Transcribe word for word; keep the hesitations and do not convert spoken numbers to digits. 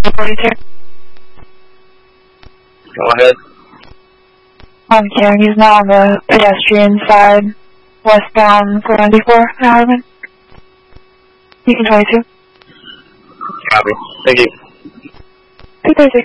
forty-two. Go ahead. On King, he's now on the pedestrian side, westbound four ninety-four, Howard. Beacon twenty-two. Copy. Thank you. two thirty-six.